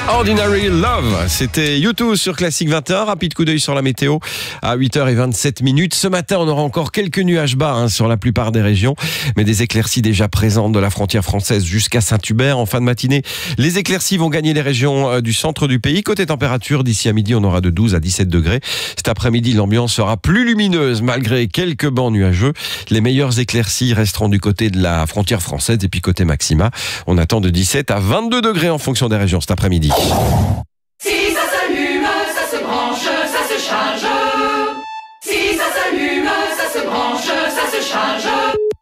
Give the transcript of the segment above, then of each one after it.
Ordinary Love, c'était U2 sur Classic 21. Rapide coup d'œil sur la météo à 8h27. Ce matin, on aura encore quelques nuages bas sur la plupart des régions, mais des éclaircies déjà présentes de la frontière française jusqu'à Saint-Hubert. En fin de matinée, les éclaircies vont gagner les régions du centre du pays. Côté température, d'ici à midi, on aura de 12 à 17 degrés. Cet après-midi, l'ambiance sera plus lumineuse malgré quelques bancs nuageux. Les meilleures éclaircies resteront du côté de la frontière française et puis côté maxima, on attend de 17 à 22 degrés en fonction des régions cet après-midi. Si ça s'allume, ça se branche, ça se charge. Si ça s'allume, ça se branche, ça se charge.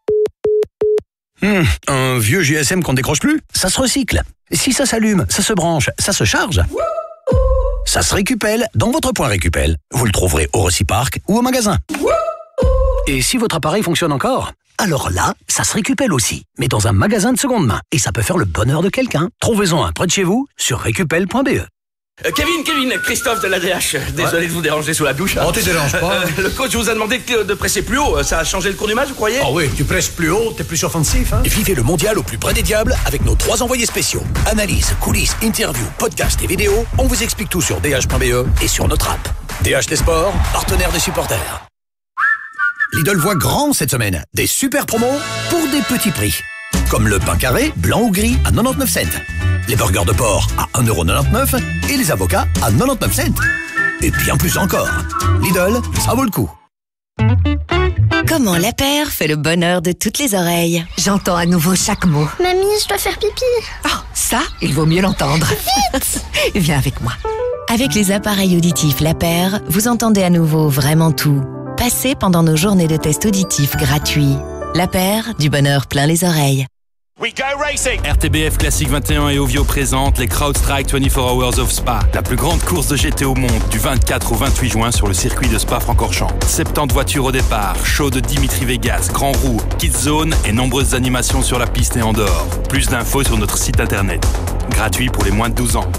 Un vieux GSM qu'on décroche plus, ça se recycle. Si ça s'allume, ça se branche, ça se charge. Ça se récupère dans votre point Récupel. Vous le trouverez au Reciparc ou au magasin. Et si votre appareil fonctionne encore, alors là, ça se récupère aussi, mais dans un magasin de seconde main. Et ça peut faire le bonheur de quelqu'un. Trouvez-en un près de chez vous sur récupel.be. Kevin, Christophe de l'ADH. Désolé de vous déranger sous la douche. Oh, tu déranges pas. Le coach vous a demandé de presser plus haut. Ça a changé le cours du match, vous croyez? Ah oui, tu presses plus haut, t'es plus offensif. Hein? Vivez le mondial au plus près des diables avec nos 3 envoyés spéciaux. Analyse, coulisses, interviews, podcasts et vidéos. On vous explique tout sur dh.be et sur notre app. DH des sports, partenaire des supporters. Lidl voit grand cette semaine. Des super promos pour des petits prix. Comme le pain carré, blanc ou gris à 99 cents. Les burgers de porc à 1,99€ et les avocats à 99 cents. Et bien plus encore. Lidl, ça vaut le coup. Comment la paire fait le bonheur de toutes les oreilles. J'entends à nouveau chaque mot. Mamie, je dois faire pipi. Oh, ça, il vaut mieux l'entendre. Vite. Viens avec moi. Avec les appareils auditifs La Paire, vous entendez à nouveau vraiment tout. Passez pendant nos journées de tests auditifs gratuits. La Paire, du bonheur plein les oreilles. We go racing. RTBF Classic 21 et Ovio présentent les CrowdStrike 24 Hours of Spa, la plus grande course de GT au monde, du 24 au 28 juin sur le circuit de Spa-Francorchamps. 70 voitures au départ, show de Dimitri Vegas, Grand Roue, Kids Zone et nombreuses animations sur la piste et en dehors. Plus d'infos sur notre site internet. Gratuit pour les moins de 12 ans.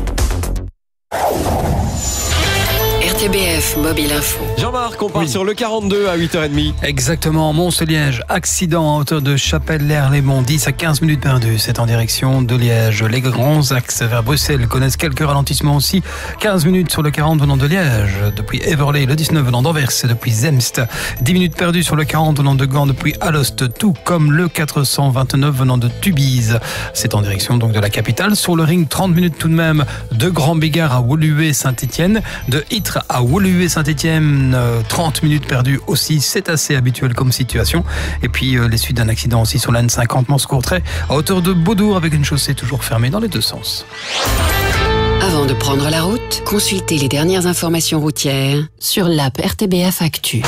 RTBF Mobile Info. Jean-Marc, on part sur le 42 à 8h30. Exactement, Mons-Liège. Accident à hauteur de Chapelle-l'Air-les-Monts, 10 à 15 minutes perdues. C'est en direction de Liège. Les grands axes vers Bruxelles connaissent quelques ralentissements aussi. 15 minutes sur le 40 venant de Liège, depuis Everley. Le 19 venant d'Anvers, depuis Zemst. 10 minutes perdues sur le 40 venant de Gand, depuis Alost. Tout comme le 429 venant de Tubize. C'est en direction donc de la capitale. Sur le ring, 30 minutes tout de même de Grand Bigard à Woluwe-Saint-Étienne. De Ytre à Woluwe-Saint-Étienne, 30 minutes perdues aussi, c'est assez habituel comme situation. Et puis les suites d'un accident aussi sur la N50 Mons-Courtrai à hauteur de Beaudour avec une chaussée toujours fermée dans les deux sens. Avant de prendre la route, consultez les dernières informations routières sur l'app RTBF Actu.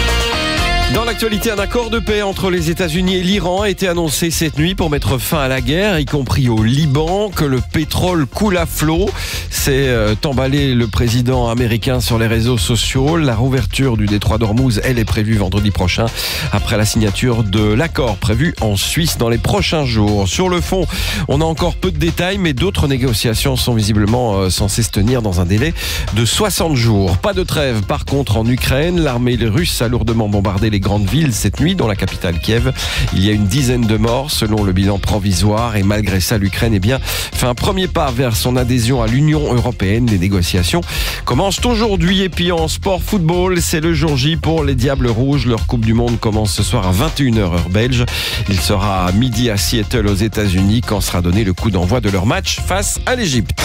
Dans l'actualité, un accord de paix entre les États-Unis et l'Iran a été annoncé cette nuit pour mettre fin à la guerre, y compris au Liban, que le pétrole coule à flot. C'est emballé le président américain sur les réseaux sociaux. La rouverture du détroit d'Ormuz, elle est prévue vendredi prochain, après la signature de l'accord prévu en Suisse dans les prochains jours. Sur le fond, on a encore peu de détails, mais d'autres négociations sont visiblement censées se tenir dans un délai de 60 jours. Pas de trêve, par contre, en Ukraine. L'armée russe a lourdement bombardé les grandes villes cette nuit, dont la capitale Kiev. Il y a une dizaine de morts selon le bilan provisoire et malgré ça, l'Ukraine fait un premier pas vers son adhésion à l'Union européenne. Les négociations commencent aujourd'hui et puis en sport football, c'est le jour J pour les Diables Rouges. Leur Coupe du Monde commence ce soir à 21h heure belge. Il sera à midi à Seattle aux États-Unis quand sera donné le coup d'envoi de leur match face à l'Égypte.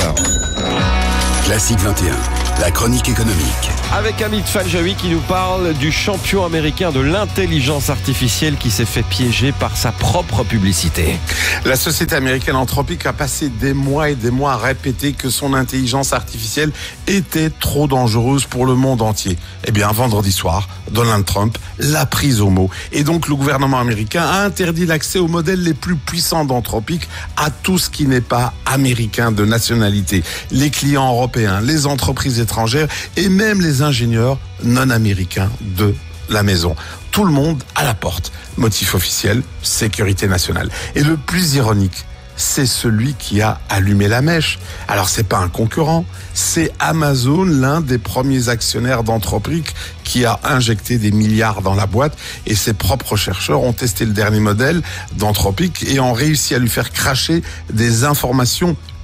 Classique 21, la chronique économique. Avec Amit Faljawi qui nous parle du champion américain de l'intelligence artificielle qui s'est fait piéger par sa propre publicité. La société américaine Anthropic a passé des mois et des mois à répéter que son intelligence artificielle était trop dangereuse pour le monde entier. Eh bien, vendredi soir, Donald Trump l'a prise au mot. Et donc, le gouvernement américain a interdit l'accès aux modèles les plus puissants d'Anthropic à tout ce qui n'est pas américain de nationalité. Les clients européens, les entreprises étrangères et même les ingénieurs non américains de la maison. Tout le monde à la porte. Motif officiel, sécurité nationale. Et le plus ironique, c'est celui qui a allumé la mèche. Alors c'est pas un concurrent, c'est Amazon, l'un des premiers actionnaires d'Anthropic qui a injecté des milliards dans la boîte et ses propres chercheurs ont testé le dernier modèle d'Anthropic et ont réussi à lui faire cracher des informations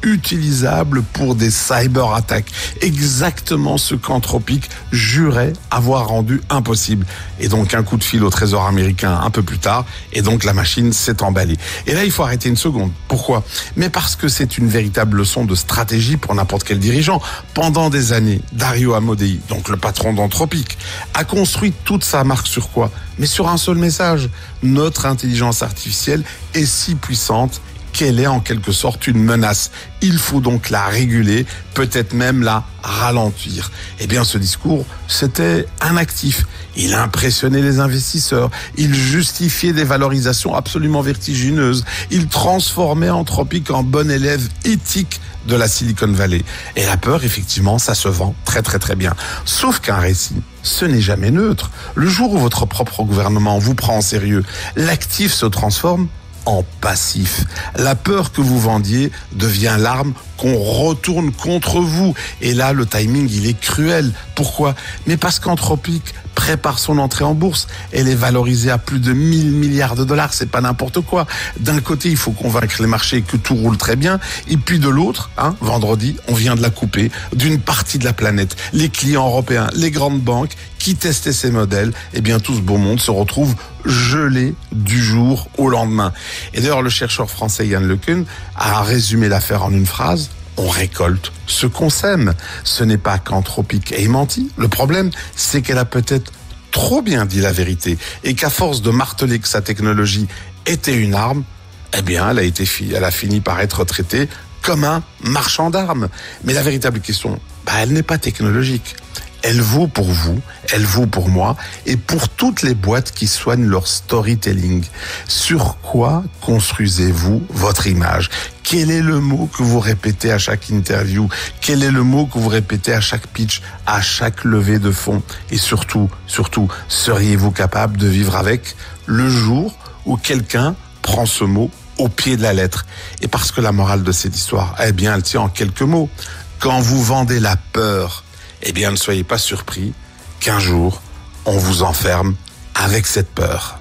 utilisable pour des cyber-attaques. Exactement ce qu'Anthropic jurait avoir rendu impossible. Et donc un coup de fil au Trésor américain un peu plus tard, et donc la machine s'est emballée. Et là, il faut arrêter une seconde. Pourquoi ? Mais parce que c'est une véritable leçon de stratégie pour n'importe quel dirigeant. Pendant des années, Dario Amodei, donc le patron d'Anthropic, a construit toute sa marque sur quoi ? Mais sur un seul message. Notre intelligence artificielle est si puissante qu'elle est en quelque sorte une menace. Il faut donc la réguler, peut-être même la ralentir. Eh bien, ce discours, c'était un actif. Il impressionnait les investisseurs. Il justifiait des valorisations absolument vertigineuses. Il transformait Anthropic en bon élève éthique de la Silicon Valley. Et la peur, effectivement, ça se vend très très très bien. Sauf qu'un récit, ce n'est jamais neutre. Le jour où votre propre gouvernement vous prend en sérieux, l'actif se transforme en passif. La peur que vous vendiez devient l'arme qu'on retourne contre vous. Et là, le timing, il est cruel. Pourquoi ? Mais parce qu'Anthropic prépare son entrée en bourse. Elle est valorisée à plus de 1000 milliards de dollars. C'est pas n'importe quoi. D'un côté, il faut convaincre les marchés que tout roule très bien. Et puis de l'autre, vendredi, on vient de la couper d'une partie de la planète. Les clients européens, les grandes banques qui testaient ces modèles, eh bien tout ce beau monde se retrouve gelé du jour au lendemain. Et d'ailleurs, le chercheur français Yann Lequesne a résumé l'affaire en une phrase. On récolte ce qu'on sème. Ce n'est pas qu'Anthropic ait menti. Le problème, c'est qu'elle a peut-être trop bien dit la vérité et qu'à force de marteler que sa technologie était une arme, eh bien, elle a fini par être traitée comme un marchand d'armes. Mais la véritable question, elle n'est pas technologique. Elle vaut pour vous, elle vaut pour moi et pour toutes les boîtes qui soignent leur storytelling. Sur quoi construisez-vous votre image ? Quel est le mot que vous répétez à chaque interview ? Quel est le mot que vous répétez à chaque pitch, à chaque levée de fonds ? Et surtout, seriez-vous capable de vivre avec le jour où quelqu'un prend ce mot au pied de la lettre ? Et parce que la morale de cette histoire, eh bien, elle tient en quelques mots. Quand vous vendez la peur, eh bien, ne soyez pas surpris qu'un jour, on vous enferme avec cette peur.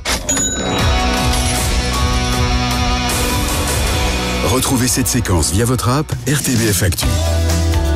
Retrouvez cette séquence via votre app RTBF Actu.